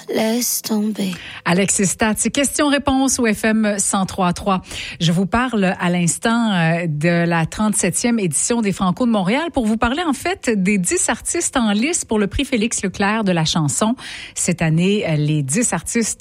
laisse tomber. Alexis Stats, question-réponse au FM 103.3. Je vous parle à l'instant de la 37e édition des Franco de Montréal pour vous parler en fait des 10 artistes en lice pour le prix Félix Leclerc de la chanson. Cette année, les 10 artistes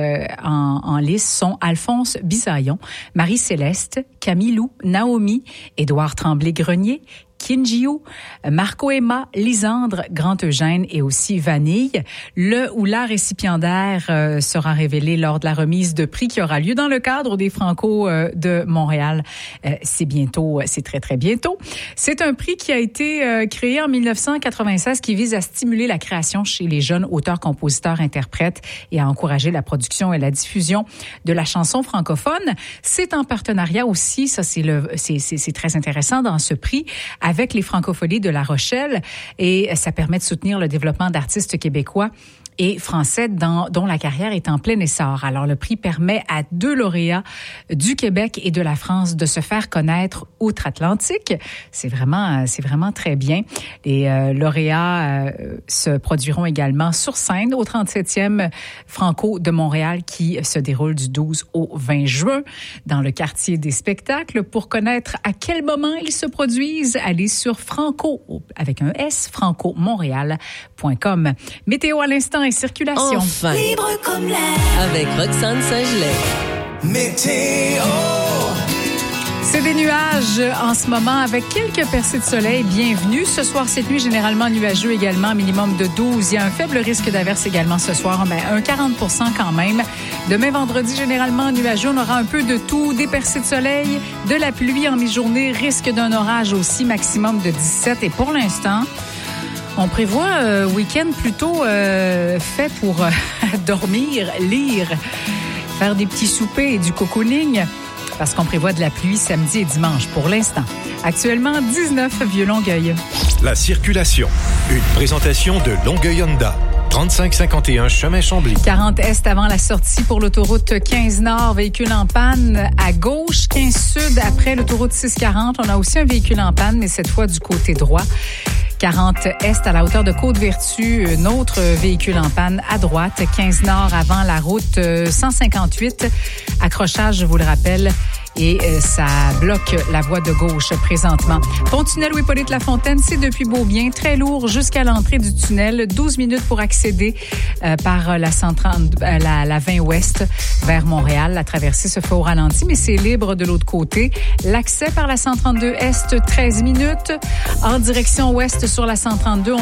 en lice sont Alphonse Bisaillon, Marie-Céleste, Camille Lou, Naomi, Édouard Tremblay-Grenier, Kinjiu, Marco Emma, Lisandre, Grand Eugène et aussi Vanille. Le ou la récipiendaire sera révélé lors de la remise de prix qui aura lieu dans le cadre des Franco de Montréal. C'est bientôt, c'est très très bientôt. C'est un prix qui a été créé en 1996 qui vise à stimuler la création chez les jeunes auteurs, compositeurs, interprètes et à encourager la production et la diffusion de la chanson francophone. C'est en partenariat aussi, ça c'est très intéressant dans ce prix, avec les Francopholies de La Rochelle, et ça permet de soutenir le développement d'artistes québécois et français dont la carrière est en plein essor. Alors, le prix permet à 2 lauréats du Québec et de la France de se faire connaître outre-Atlantique. C'est vraiment très bien. Les lauréats se produiront également sur scène au 37e Franco de Montréal qui se déroule du 12 au 20 juin dans le quartier des spectacles. Pour connaître à quel moment ils se produisent, allez sur franco, avec un S, francomontréal.com. Météo à l'instant et circulation. Enfin. Libre comme l'air. Avec Roxane Saint-Gelais. Météo. C'est des nuages en ce moment avec quelques percées de soleil. Bienvenue. Ce soir, cette nuit, généralement nuageux également, minimum de 12. Il y a un faible risque d'averse également ce soir, un 40% quand même. Demain, vendredi, généralement nuageux. On aura un peu de tout, des percées de soleil, de la pluie en mi-journée, risque d'un orage aussi, maximum de 17. Et pour l'instant, on prévoit un week-end plutôt fait pour dormir, lire, faire des petits soupers et du cocooning, parce qu'on prévoit de la pluie samedi et dimanche pour l'instant. Actuellement, 19 vieux Longueuil. La circulation. Une présentation de Longueuil Honda. 3551 chemin Chambly. 40 Est avant la sortie pour l'autoroute 15 Nord, véhicule en panne à gauche. 15 Sud après l'autoroute 640. On a aussi un véhicule en panne, mais cette fois du côté droit. 40 Est à la hauteur de Côte-Vertu, un autre véhicule en panne à droite. 15 Nord avant la route 158. Accrochage, je vous le rappelle, et ça bloque la voie de gauche présentement. Pont-tunnel Louis-Hippolyte Lafontaine, c'est depuis Beaubien, très lourd jusqu'à l'entrée du tunnel. 12 minutes pour accéder par la 20 ouest vers Montréal. La traversée se fait au ralenti, mais c'est libre de l'autre côté. L'accès par la 132 Est, 13 minutes. En direction ouest sur la 132,